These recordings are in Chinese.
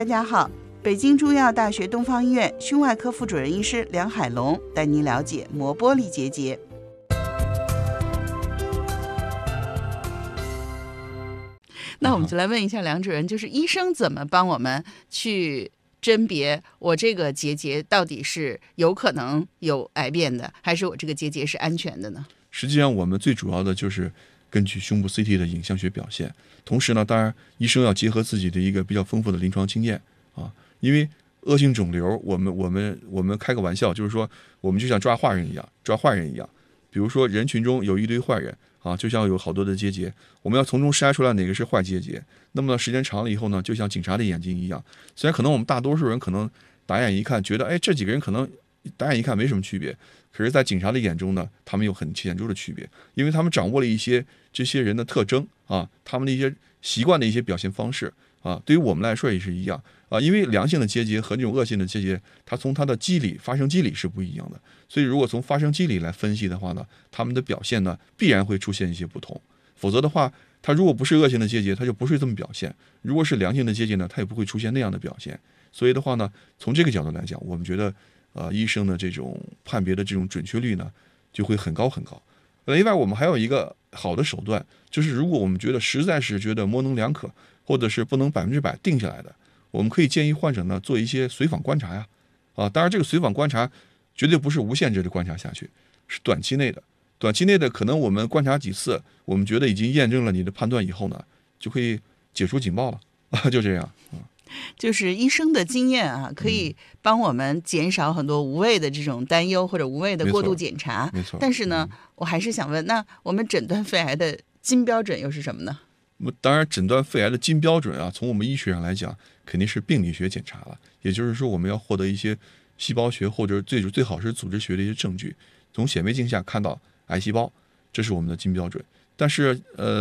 大家好，北京中医药大学东方医院胸外科副主任医师梁海龙带您了解磨玻璃结节。那我们就来问一下梁主任，就是医生怎么帮我们去甄别我这个结节到底是有可能有癌变的，还是我这个结节是安全的呢？ 实际上我们最主要的就是根据胸部 CT 的影像学表现，同时呢，当然医生要结合自己的一个比较丰富的临床经验啊，因为恶性肿瘤，我们开个玩笑，就是说我们就像抓坏人一样，比如说人群中有一堆坏人啊，就像有好多的结节，我们要从中筛出来哪个是坏结节。那么时间长了以后呢，就像警察的眼睛一样，虽然可能我们大多数人可能打眼一看觉得，这几个人可能打眼一看没什么区别，可是在警察的眼中呢，他们有很显著的区别，因为他们掌握了一些这些人的特征啊，他们的一些习惯的一些表现方式啊，对于我们来说也是一样啊，因为良性的结节和这种恶性的结节，它从它的发生机理是不一样的，所以如果从发生机理来分析的话呢，他们的表现呢必然会出现一些不同，否则的话，它如果不是恶性的结节，它就不是这么表现；如果是良性的结节呢，它也不会出现那样的表现。所以的话呢，从这个角度来讲，我们觉得医生的这种判别的这种准确率呢，就会很高很高。另外，我们还有一个好的手段，就是如果我们觉得实在是觉得模棱两可，或者是不能100%定下来的，我们可以建议患者呢做一些随访观察呀。当然这个随访观察绝对不是无限制的观察下去，是短期内的，可能我们观察几次，我们觉得已经验证了你的判断以后呢，就可以解除警报了就这样。 就是医生的经验啊，可以帮我们减少很多无谓的这种担忧或者无谓的过度检查。 没错。 但是呢，我还是想问，那我们诊断肺癌的金标准又是什么呢？ 当然，诊断肺癌的金标准啊，从我们医学上来讲，肯定是病理学检查了。也就是说，我们要获得一些细胞学或者最好是组织学的一些证据，从显微镜下看到癌细胞，这是我们的金标准。但是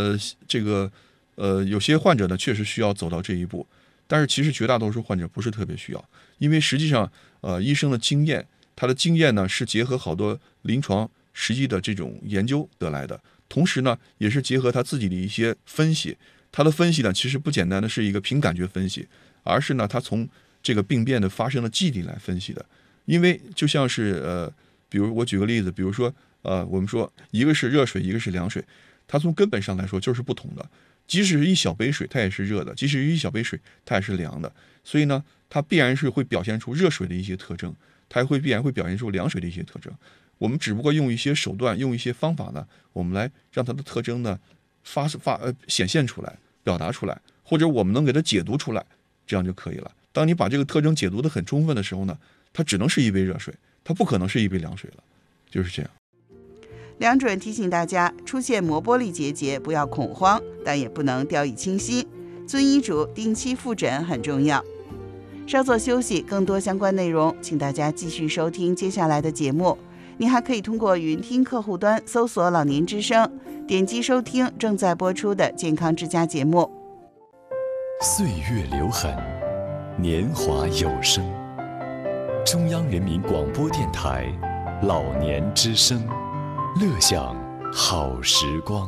有些患者呢，确实需要走到这一步。但是其实绝大多数患者不是特别需要，因为实际上医生的经验，他的经验呢是结合好多临床实际的这种研究得来的，同时呢也是结合他自己的一些分析。他的分析呢其实不简单的是一个凭感觉分析，而是呢他从这个病变的发生的机理来分析的。因为就像是比如我举个例子，比如说我们说一个是热水，一个是凉水，它从根本上来说就是不同的。即使是一小杯水，它也是热的；即使是一小杯水，它也是凉的。所以呢，它必然是会表现出热水的一些特征，它必然会表现出凉水的一些特征。我们只不过用一些手段，用一些方法呢，我们来让它的特征呢显现出来，表达出来，或者我们能给它解读出来，这样就可以了。当你把这个特征解读得很充分的时候呢，它只能是一杯热水，它不可能是一杯凉水了，就是这样。 梁主任提醒大家，出现磨玻璃结节不要恐慌，但也不能掉以轻心，遵医嘱定期复诊很重要。稍作休息，更多相关内容请大家继续收听接下来的节目。你还可以通过云听客户端搜索老年之声，点击收听正在播出的健康之家节目。 岁月留痕，年华有声。中央人民广播电台老年之声，乐享好时光。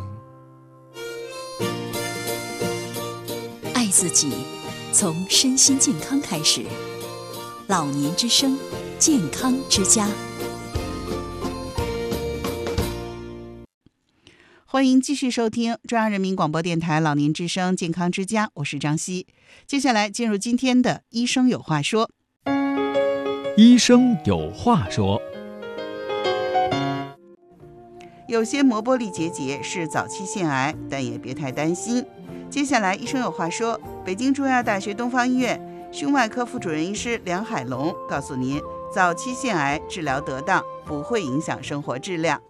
爱自己，从身心健康开始。老年之声，健康之家。 欢迎继续收听中央人民广播电台老年之声健康之家，我是张希。接下来进入今天的医生有话说。 医生有话说。 有些磨玻璃结节是早期腺癌，但也别太担心。接下来医生有话说，北京中医药大学东方医院胸外科副主任医师梁海龙告诉您，早期腺癌治疗得当，不会影响生活质量。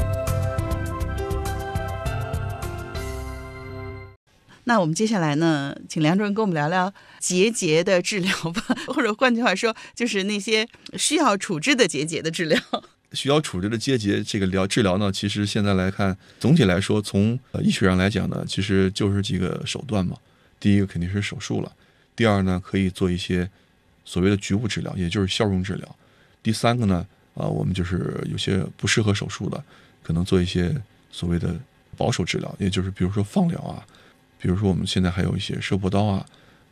那我们接下来呢，请梁主任跟我们聊聊结节的治疗吧，或者换句话说，就是那些需要处置的结节的治疗。 需要处置的结节这个治疗呢，其实现在来看，总体来说，从医学上来讲呢，其实就是几个手段嘛。第一个肯定是手术了，第二呢，可以做一些所谓的局部治疗，也就是消融治疗。第三个呢，我们就是有些不适合手术的，可能做一些所谓的保守治疗，也就是比如说放疗啊，比如说我们现在还有一些射波刀啊，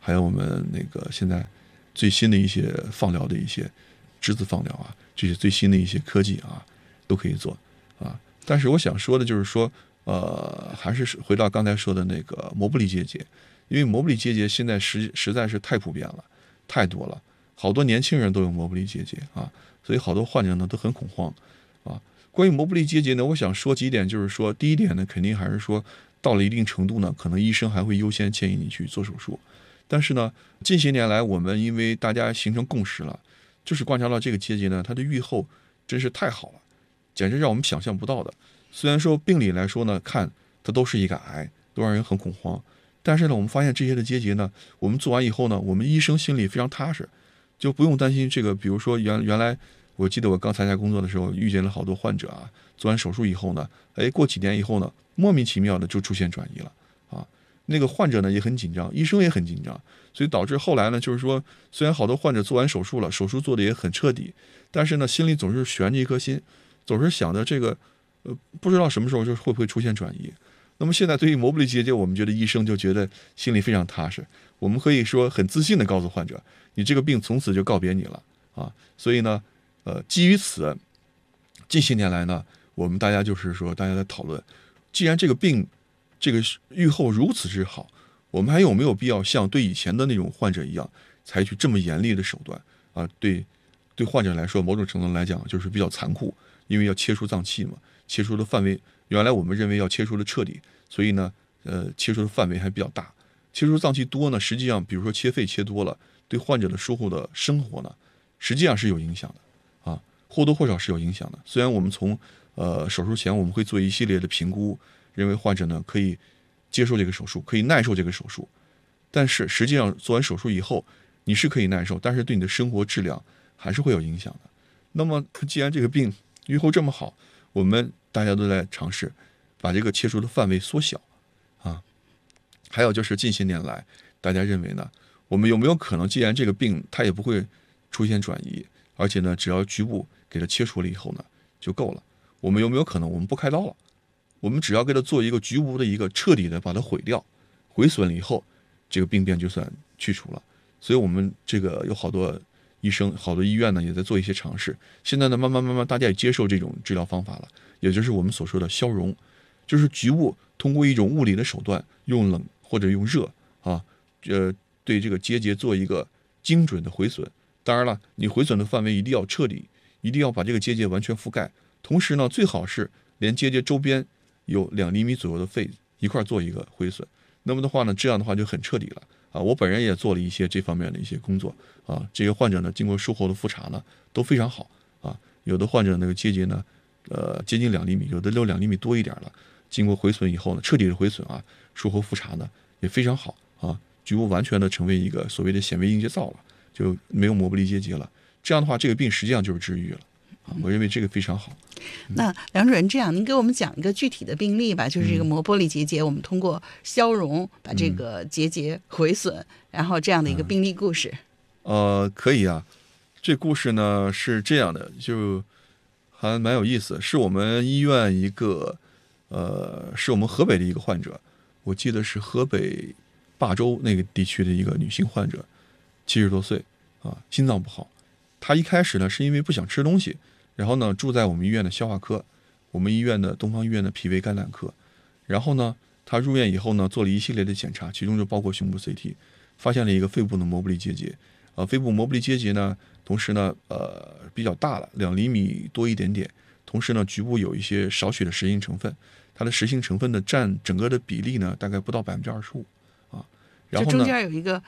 还有我们那个现在最新的一些放疗的一些质子放疗啊，这些最新的一些科技啊，都可以做啊。但是我想说的就是说，还是回到刚才说的那个膜不离结节，因为膜不离结节现在实在是太普遍了，太多了，好多年轻人都有膜不离结节啊，所以好多患者呢都很恐慌啊。关于膜不离结节呢，我想说几点，就是说，第一点呢，肯定还是说到了一定程度呢，可能医生还会优先建议你去做手术。但是呢，近些年来我们因为大家形成共识了，就是观察到这个结节呢，它的预后真是太好了，简直让我们想象不到的。虽然说病理来说呢，看它都是一个癌，都让人很恐慌，但是呢，我们发现这些的结节呢，我们做完以后呢，我们医生心里非常踏实，就不用担心这个。比如说原来我记得我刚参加工作的时候，遇见了好多患者啊，做完手术以后呢，过几年以后呢，莫名其妙的就出现转移了啊。那个患者呢也很紧张，医生也很紧张，所以导致后来呢，就是说，虽然好多患者做完手术了，手术做的也很彻底，但是呢，心里总是悬着一颗心，总是想着这个，不知道什么时候就会不会出现转移。那么现在对于膜不离结节，我们觉得医生就觉得心里非常踏实，我们可以说很自信的告诉患者，你这个病从此就告别你了啊。所以呢，基于此，近些年来呢，我们大家就是说，大家在讨论，既然这个病这个预后如此之好，我们还有没有必要像对以前的那种患者一样，采取这么严厉的手段啊？对患者来说，某种程度来讲就是比较残酷，因为要切除脏器嘛，切除的范围原来我们认为要切除的彻底，所以呢，切除的范围还比较大。切除脏器多呢，实际上比如说切肺切多了，对患者的术后的生活呢，实际上是有影响的啊，或多或少是有影响的。虽然我们从手术前我们会做一系列的评估，认为患者呢可以接受这个手术，可以耐受这个手术，但是实际上做完手术以后，你是可以耐受，但是对你的生活质量还是会有影响的。那么既然这个病预后这么好，我们大家都在尝试把这个切除的范围缩小啊。还有就是近些年来，大家认为呢，我们有没有可能，既然这个病它也不会出现转移，而且呢，只要局部给它切除了以后呢，就够了。我们有没有可能，我们不开刀了，我们只要给它做一个局部的一个彻底的把它毁掉，毁损了以后，这个病变就算去除了。所以我们这个有好多医生、好多医院呢也在做一些尝试。现在呢，慢慢大家也接受这种治疗方法了，也就是我们所说的消融，就是局部通过一种物理的手段，用冷或者用热啊，对这个结节做一个精准的毁损。当然了，你毁损的范围一定要彻底，一定要把这个结节完全覆盖。同时呢，最好是连结节周边有2厘米左右的肺一块做一个毁损。那么的话呢，这样的话就很彻底了啊！我本人也做了一些这方面的一些工作啊。这些患者呢，经过术后的复查呢，都非常好啊。有的患者那个结节呢，接近2厘米，有的都2厘米多一点了。经过毁损以后呢，彻底的毁损啊，术后复查呢也非常好啊，局部完全的成为一个所谓的显微硬结灶了，就没有膜不离结节了。这样的话，这个病实际上就是治愈了。我认为这个非常好。 那梁主任，这样您给我们讲一个具体的病例吧，就是这个膜玻璃结节，我们通过消融把这个结节毁损，然后这样的一个病例故事。 可以啊。这故事呢是这样的，就还蛮有意思，是我们医院一个是我们河北的一个患者，我记得是河北霸州那个地区的一个女性患者，70多岁啊，心脏不好。她一开始呢是因为不想吃东西，然后呢住在我们医院的消化科，我们医院的东方医院的脾胃肝胆科。然后呢，她入院以后呢做了一系列的检查，其中就包括胸部 CT， 发现了一个肺部的膜不离结节。肺部膜不离结节呢，同时呢比较大了，2厘米多一点点。同时呢，局部有一些少许的实性成分，它的实性成分的占整个的比例呢，大概不到25%啊。然后呢， 中间有一个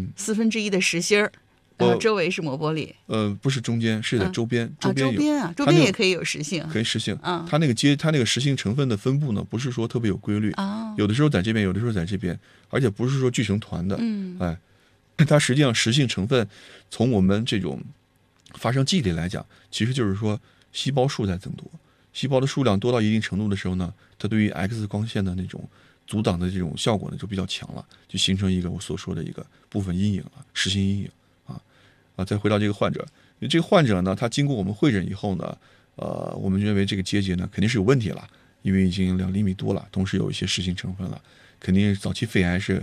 1/4的实心儿，然后周围是膜玻璃。 不是中间，是在周边。周边有周边也可以有实性， 可以实性。它那个实性成分的分布呢，不是说特别有规律，有的时候在这边，有的时候在这边，而且不是说聚成团的。它实际上实性成分，从我们这种发生机理来讲，其实就是说细胞数在增多，细胞的数量多到一定程度的时候呢，它对于 X 光线的那种阻挡的这种效果呢就比较强了，就形成一个我所说的一个部分阴影了，实性阴影啊。再回到这个患者，这个患者呢，他经过我们会诊以后呢，我们认为这个结节呢肯定是有问题了，因为已经2厘米多了，同时有一些实性成分了，肯定早期肺癌是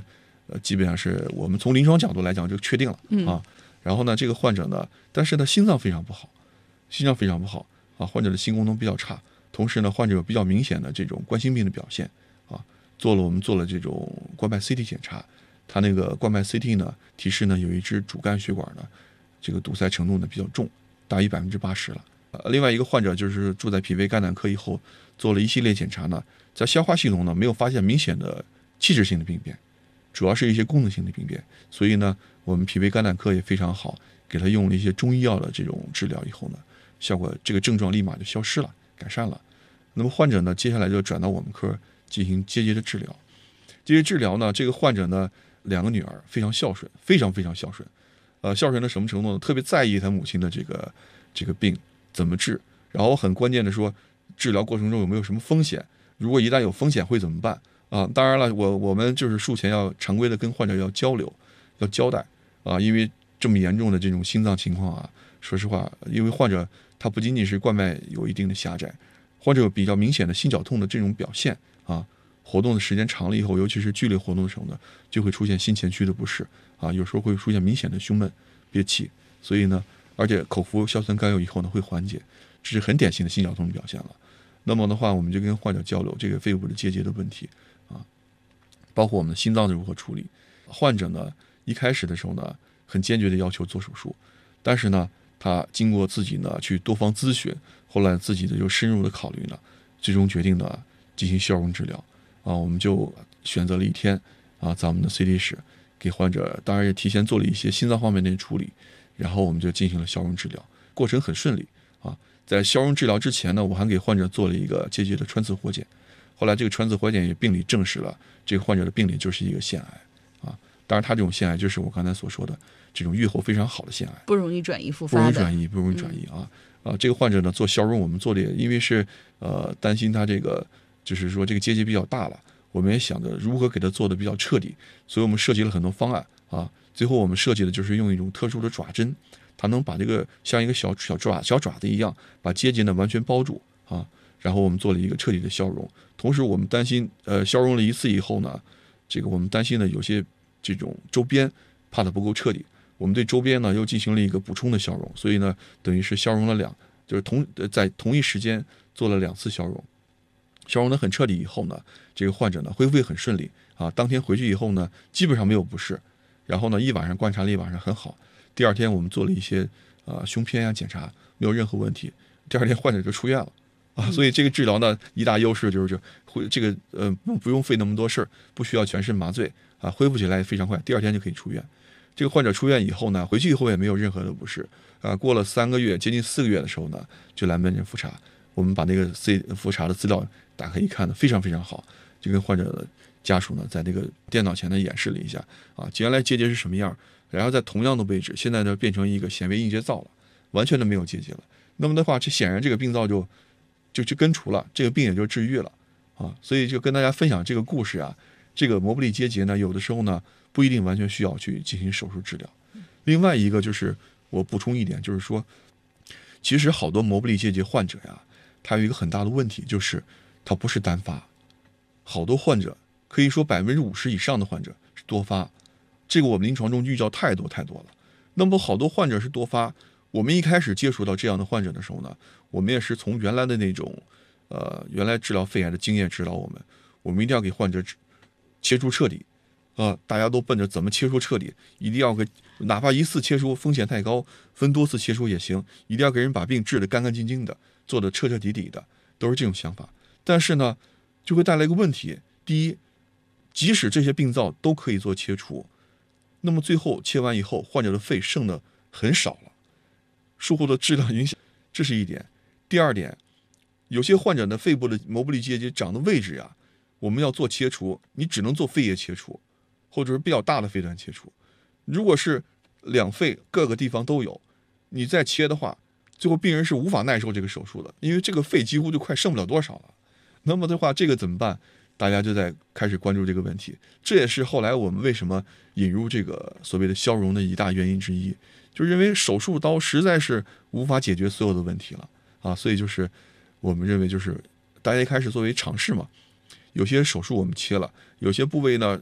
基本上是我们从临床角度来讲就确定了啊。然后呢，这个患者呢，但是呢心脏非常不好，患者的心功能比较差，同时呢患者有比较明显的这种冠心病的表现啊。我们做了这种冠脉 CT 检查，他那个冠脉 CT 呢提示呢有一支主干血管呢这个堵塞程度呢比较重，大于80%了。另外一个患者就是住在脾胃肝胆科以后，做了一系列检查呢，在消化系统呢没有发现明显的器质性的病变，主要是一些功能性的病变，所以呢我们脾胃肝胆科也非常好，给他用了一些中医药的这种治疗以后呢，效果这个症状立马就消失了，改善了。那么患者呢接下来就转到我们科进行结节的治疗。结节治疗呢，这个患者呢2个女儿，非常孝顺，非常孝顺。孝顺到什么程度呢？特别在意他母亲的这个病怎么治，然后很关键的说治疗过程中有没有什么风险，如果一旦有风险会怎么办啊？当然了，我们就是术前要常规的跟患者要交流，要交代啊，因为这么严重的这种心脏情况啊，说实话，因为患者他不仅仅是冠脉有一定的狭窄，患者有比较明显的心绞痛的这种表现啊，活动的时间长了以后，尤其是剧烈活动的时候呢，就会出现心前区的不适啊，有时候会出现明显的胸闷、憋气，所以呢，而且口服硝酸甘油以后呢会缓解，这是很典型的心绞痛的表现了。那么的话，我们就跟患者交流这个肺部的结节的问题啊，包括我们的心脏如何处理。患者呢一开始的时候呢，很坚决的要求做手术，但是呢，他经过自己呢去多方咨询，后来自己的又深入的考虑呢，最终决定呢进行消融治疗啊。我们就选择了1天啊，在我们的 CT 室给患者，当然也提前做了一些心脏方面的处理，然后我们就进行了消融治疗，过程很顺利啊。在消融治疗之前呢，我还给患者做了一个结节的穿刺活检，后来这个穿刺活检也病理证实了这个患者的病理就是一个腺癌啊。当然他这种腺癌就是我刚才所说的这种预后非常好的腺癌， 不容易转移复发的， 不容易转移啊。这个患者呢做消融，我们做的也因为是担心他这个就是说这个结节比较大了，我们也想着如何给他做的比较彻底，所以我们设计了很多方案啊。最后我们设计的就是用一种特殊的爪针，它能把这个像一个小爪子一样把结节呢完全包住啊。然后我们做了一个彻底的消融，同时我们担心消融了1次以后呢，这个我们担心呢有些这种周边怕它不够彻底，我们对周边呢又进行了一个补充的消融，所以呢等于是消融了就是在同一时间做了2次消融，消融的很彻底以后呢，这个患者呢恢复也很顺利啊。当天回去以后呢，基本上没有不适，然后呢一晚上观察了一晚上很好。第2天我们做了一些胸片检查，没有任何问题。第2天患者就出院了啊。所以这个治疗呢一大优势就是不用费那么多事儿，不需要全身麻醉啊，恢复起来也非常快，第2天就可以出院。这个患者出院以后呢，回去以后也没有任何的不适啊。过了3个月，接近4个月的时候呢，就来门诊复查。我们把那个复查的资料打开一看呢，非常好，就跟患者的家属呢在那个电脑前呢演示了一下啊，原来结节是什么样，然后在同样的位置，现在呢变成一个显微硬结灶了，完全的没有结节了。那么的话，这显然这个病灶就根除了，这个病也就治愈了啊。所以就跟大家分享这个故事啊，这个膜不利结节呢，有的时候呢不一定完全需要去进行手术治疗。另外一个就是我补充一点，就是说，其实好多膜不利结节患者呀，他有一个很大的问题，就是他不是单发，好多患者可以说50%以上的患者是多发，这个我们临床中遇到太多了。那么好多患者是多发，我们一开始接触到这样的患者的时候呢，我们也是从原来的那种原来治疗肺癌的经验指导我们一定要给患者切除彻底大家都奔着怎么切除彻底，一定要哪怕1次切除风险太高，分多次切除也行，一定要给人把病治得干干净净的，做得彻底的，都是这种想法。但是呢，就会带来一个问题，第一，即使这些病灶都可以做切除，那么最后切完以后，患者的肺剩的很少了，术后的质量影响，这是一点。第2点，有些患者的肺部的膜不利结节长的位置呀，我们要做切除，你只能做肺叶切除，或者是比较大的肺段切除。如果是两肺各个地方都有，你再切的话，最后病人是无法耐受这个手术的，因为这个肺几乎就快剩不了多少了。那么的话，这个怎么办？大家就在开始关注这个问题。这也是后来我们为什么引入这个所谓的消融的一大原因之一，就是因为手术刀实在是无法解决所有的问题了啊。所以就是我们认为，就是大家一开始作为尝试嘛，有些手术我们切了，有些部位呢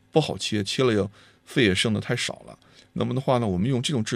不好切，切了肺也剩的太少了。那么的话呢，我们用这种治疗